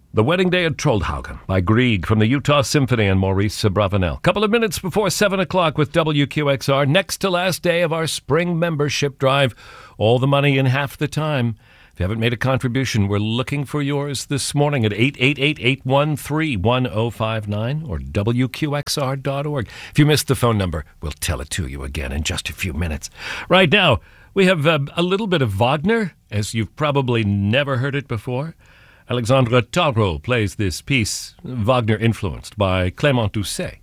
The Wedding Day at Trollhaugen by Grieg from the Utah Symphony and Maurice Abravanel. Couple of minutes before 7 o'clock with WQXR. Next to last day of our spring membership drive. All the money in half the time. If you haven't made a contribution, we're looking for yours this morning at 888-813-1059 or WQXR.org. If you missed the phone number, we'll tell it to you again in just a few minutes. Right now, we have a little bit of Wagner, as you've probably never heard it before. Alexandre Tarot plays this piece, Wagner influenced by Clément Doucet.